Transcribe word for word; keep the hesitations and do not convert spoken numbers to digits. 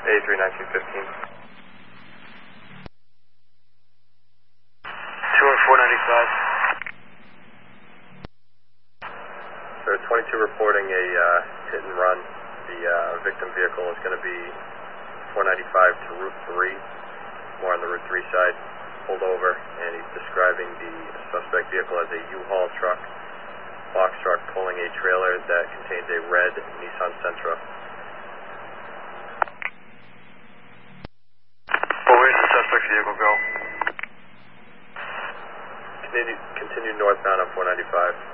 eighty-three nineteen fifteen. two oh four ninety-five. So twenty-two reporting a uh, hit and run. The uh, victim vehicle is going to be four ninety-five to Route three, more on the Route three side, pulled over, and he's describing the suspect vehicle as a U-Haul truck, box truck pulling a trailer that contains a red Nissan Sentra. Well, where's the suspect vehicle go? Continue, continue northbound on four ninety-five.